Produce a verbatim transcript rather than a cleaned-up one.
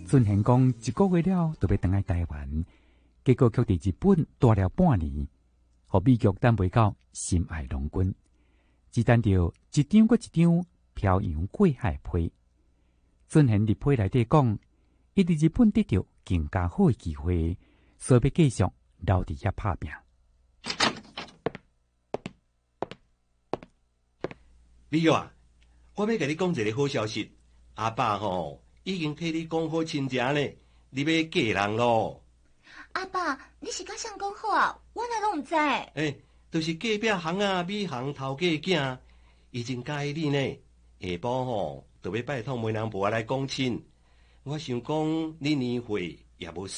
准贤讲一个月了，就要回来台湾，结果却伫日本待了半年，互美国等袂到心爱郎君，只等着一张过一张漂洋过海批。准贤伫批内底讲，伊伫日本得到更加好的机会，所以要继续留伫遐拍拼。 李玉啊，我要甲你讲一个好消息，阿爸吼已经替你讲好亲情咧，你要嫁人咯。 阿爸，你是甲谁讲好啊？我哪拢毋知。诶、 欸，就是隔壁行啊，米行头家囝，伊真介意你呢。下晡吼，就要拜托媒人婆来讲亲。我想讲，你年岁也无。